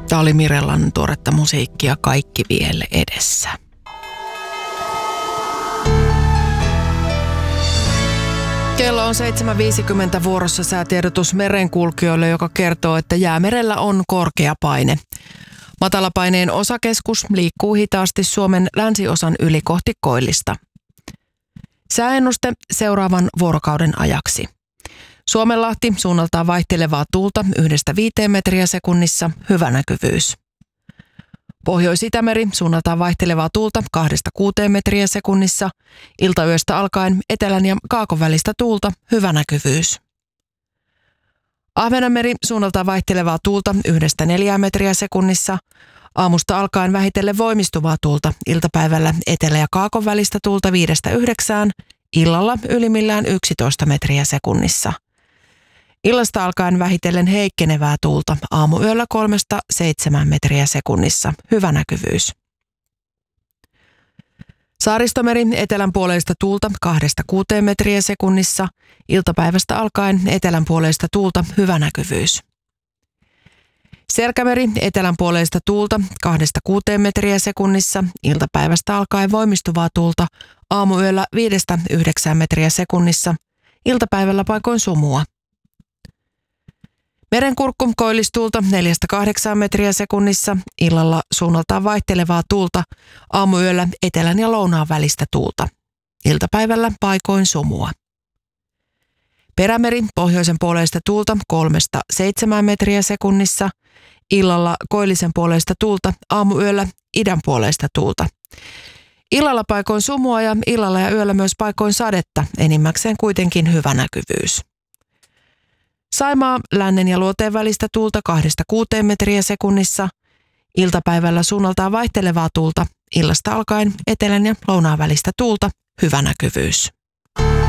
Tämä oli Mirellan tuoretta musiikkia Kaikki vielä edessä. Kello on 7.50 vuorossa säätiedotus merenkulkijoille, joka kertoo, että Jäämerellä on korkea paine. Matalapaineen osakeskus liikkuu hitaasti Suomen länsiosan yli kohti koillista. Sääennuste seuraavan vuorokauden ajaksi. Suomenlahti suunnaltaan vaihtelevaa tuulta 1-5 metriä sekunnissa, hyvä näkyvyys. Pohjois-Itämeri suunnaltaan vaihtelevaa tuulta 2-6 metriä sekunnissa, iltayöstä alkaen etelän ja kaakon välistä tuulta, hyvä näkyvyys. Ahvenanmeri suunnaltaan vaihtelevaa tuulta 1-4 metriä sekunnissa, aamusta alkaen vähitellen voimistuvaa tuulta, iltapäivällä etelä- ja kaakon välistä tuulta 5-9, illalla ylimmillään 11 metriä sekunnissa. Illasta alkaen vähitellen heikkenevää tuulta, aamuyöllä 3-7 metriä sekunnissa, hyvä näkyvyys. Saaristomeri etelänpuoleista tuulta 2-6 metriä sekunnissa, iltapäivästä alkaen etelänpuoleista tuulta, hyvä näkyvyys. Selkämeri etelänpuoleista tuulta 2-6 metriä sekunnissa, iltapäivästä alkaen voimistuvaa tuulta, aamuyöllä 5-9 metriä sekunnissa, iltapäivällä paikoin sumua. Merenkurkku koillistuulta 4-8 metriä sekunnissa, illalla suunnaltaan vaihtelevaa tuulta, aamuyöllä etelän ja lounaan välistä tuulta, iltapäivällä paikoin sumua. Perämeri pohjoisen puoleista tuulta 3-7 metriä sekunnissa, illalla koillisen puoleista tuulta, aamuyöllä idän puoleista tuulta. Illalla paikoin sumua ja illalla ja yöllä myös paikoin sadetta, enimmäkseen kuitenkin hyvä näkyvyys. Saimaa lännen ja luoteen välistä tuulta 2-6 metriä sekunnissa, iltapäivällä suunnaltaan vaihtelevaa tuulta, illasta alkaen etelän ja lounaan välistä tuulta, hyvä näkyvyys.